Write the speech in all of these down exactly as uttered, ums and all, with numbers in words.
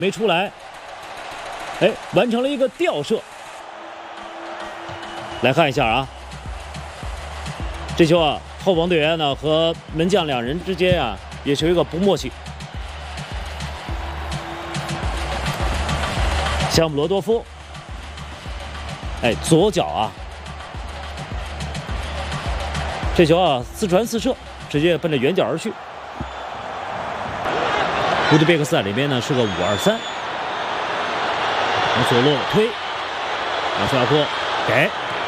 没出来，哎，完成了一个吊射。来看一下啊，这球啊，后防队员呢和门将两人之间啊，也是有一个不默契。夏姆罗多夫，哎，左脚啊，这球啊四传四射，直接奔着远角而去。 乌兹别克斯坦这边呢是个五二三，往左路推，往下坡给，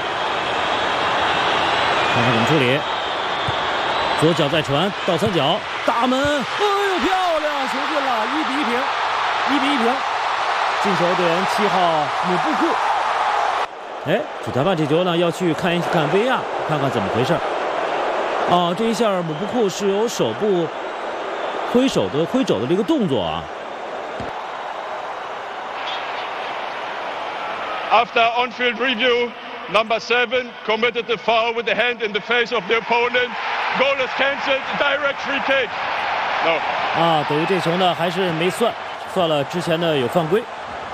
看看怎么处理。左脚再传到三角，大门，哎呦漂亮，球进了，一比一平，一比一平。进球队员七号姆布库，哎，主裁判这球呢要去看一看 V R， 看看怎么回事。啊，这一下姆布库是有手部。 挥手的挥肘的这个动作啊。 After on-field review, number seven committed the foul with the hand in the face of the opponent. Goal is cancelled. Direct free kick. No. 啊，等于这球呢还是没算，算了之前呢有犯规。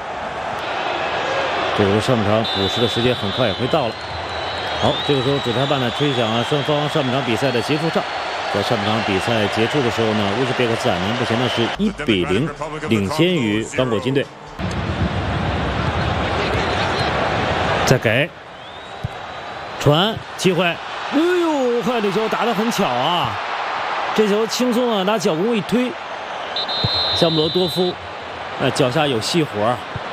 这个上半场补时的时间很快也会到了。好，这个时候主裁判呢吹响了双方上半场比赛的结束哨。 在上半场比赛结束的时候呢，乌兹别克斯坦呢目前呢是一比零领先于刚果金队。再给传机会，哎呦，看这球打得很巧啊！这球轻松啊，拿脚弓一推，夏姆罗多夫，呃，脚下有细活。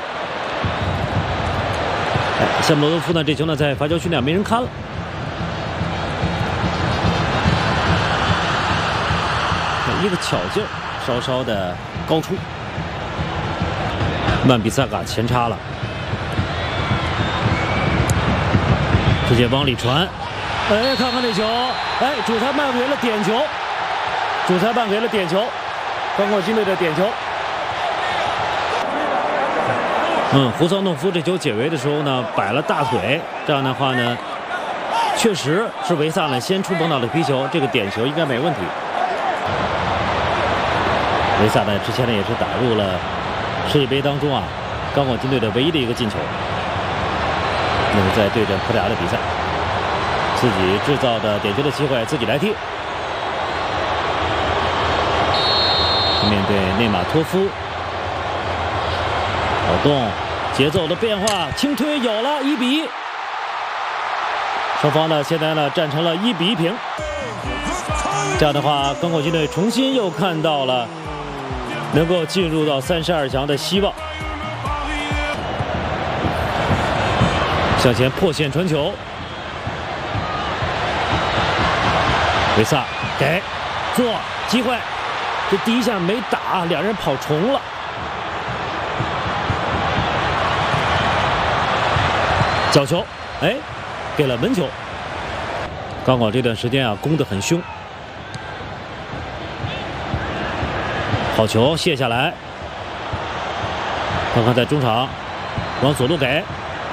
哎，夏姆罗多夫呢，这球呢在罚球区内没人看了。 一个巧劲儿，稍稍的高出。曼比萨卡前插了，直接往里传。哎，看看这球，哎，主裁判给了点球，主裁判给了点球，刚果金队的点球。嗯，胡桑诺夫这球解围的时候呢，摆了大腿，这样的话呢，确实是维萨呢先触碰到了皮球，这个点球应该没问题。 维萨呢，之前呢也是打入了世界杯当中啊，刚果金队的唯一的一个进球。那是在对阵葡萄牙的比赛，自己制造的点球的机会自己来踢。面对内马托夫，跑动，节奏的变化，轻推有了，一比一。双方呢现在呢战成了一比一平。这样的话，刚果金队重新又看到了。 能够进入到三十二强的希望，向前破线传球，维萨给做机会，这第一下没打，两人跑重了，角球，哎，给了门球。刚果这段时间啊，攻得很凶。 好球，卸下来，看看在中场，往左路给，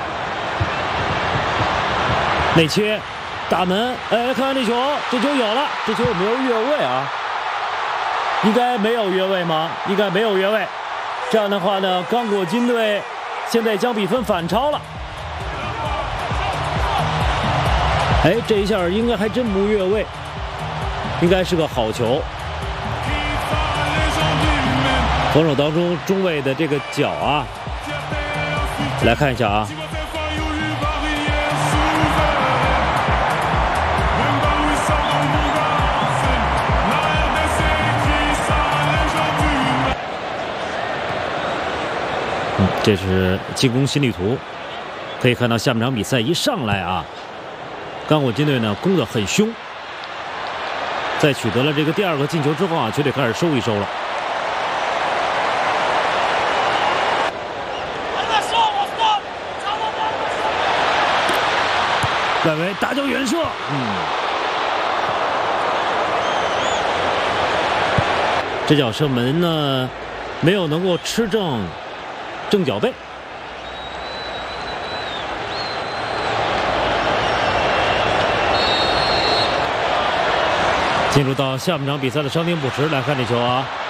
内切，大门，哎，看看这球，这球有了，这球有没有越位啊？应该没有越位吗？应该没有越位。这样的话呢，刚果金队现在将比分反超了。哎，这一下应该还真不越位，应该是个好球。 防守当中，中卫的这个脚啊，来看一下啊，嗯，这是进攻心理图，可以看到下半场比赛一上来啊，刚果金队呢攻得很凶，在取得了这个第二个进球之后啊，球队开始收一收了。 外围打脚远射，嗯，这脚射门呢，没有能够吃正正脚背。进入到下半场比赛的伤停补时，来看这球啊，